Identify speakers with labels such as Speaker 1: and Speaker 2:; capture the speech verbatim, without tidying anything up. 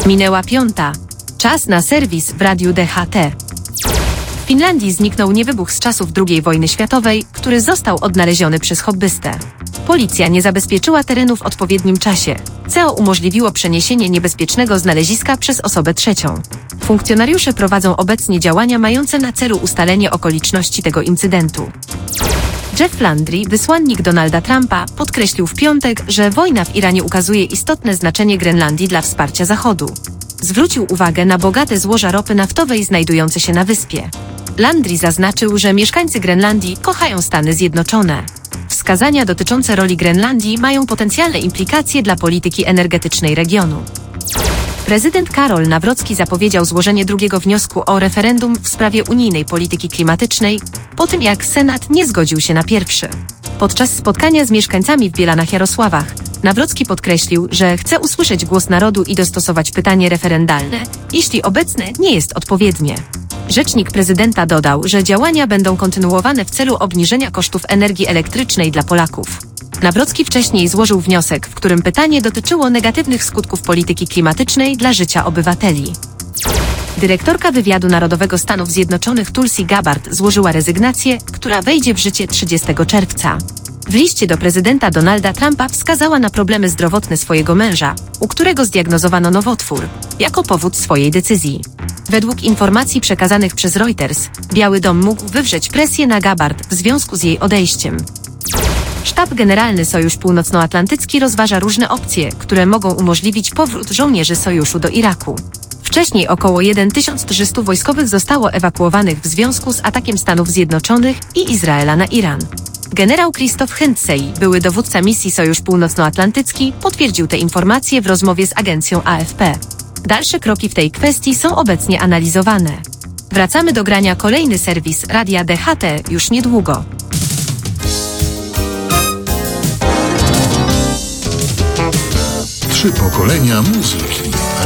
Speaker 1: Minęła piąta. Czas na serwis w Radiu D H T. W Finlandii zniknął niewybuch z czasów drugiej wojny światowej, który został odnaleziony przez hobbystę. Policja nie zabezpieczyła terenu w odpowiednim czasie, co umożliwiło przeniesienie niebezpiecznego znaleziska przez osobę trzecią. Funkcjonariusze prowadzą obecnie działania mające na celu ustalenie okoliczności tego incydentu. Jeff Landry, wysłannik Donalda Trumpa, podkreślił w piątek, że wojna w Iranie ukazuje istotne znaczenie Grenlandii dla wsparcia Zachodu. Zwrócił uwagę na bogate złoża ropy naftowej znajdujące się na wyspie. Landry zaznaczył, że mieszkańcy Grenlandii kochają Stany Zjednoczone. Wskazania dotyczące roli Grenlandii mają potencjalne implikacje dla polityki energetycznej regionu. Prezydent Karol Nawrocki zapowiedział złożenie drugiego wniosku o referendum w sprawie unijnej polityki klimatycznej, po tym jak Senat nie zgodził się na pierwszy. Podczas spotkania z mieszkańcami w Bielanach-Jarosławach, Nawrocki podkreślił, że chce usłyszeć głos narodu i dostosować pytanie referendalne, jeśli obecne nie jest odpowiednie. Rzecznik prezydenta dodał, że działania będą kontynuowane w celu obniżenia kosztów energii elektrycznej dla Polaków. Nawrocki wcześniej złożył wniosek, w którym pytanie dotyczyło negatywnych skutków polityki klimatycznej dla życia obywateli. Dyrektorka Wywiadu Narodowego Stanów Zjednoczonych Tulsi Gabbard złożyła rezygnację, która wejdzie w życie trzydziestego czerwca. W liście do prezydenta Donalda Trumpa wskazała na problemy zdrowotne swojego męża, u którego zdiagnozowano nowotwór, jako powód swojej decyzji. Według informacji przekazanych przez Reuters, Biały Dom mógł wywrzeć presję na Gabbard w związku z jej odejściem. Sztab Generalny Sojusz Północnoatlantycki rozważa różne opcje, które mogą umożliwić powrót żołnierzy sojuszu do Iraku. Wcześniej około tysiąc trzysta wojskowych zostało ewakuowanych w związku z atakiem Stanów Zjednoczonych i Izraela na Iran. Generał Christoph Heinzsey, były dowódca misji Sojusz Północnoatlantycki, potwierdził te informacje w rozmowie z agencją A F P. Dalsze kroki w tej kwestii są obecnie analizowane. Wracamy do grania. Kolejny serwis Radia D H T już niedługo.
Speaker 2: Trzy pokolenia muzyki.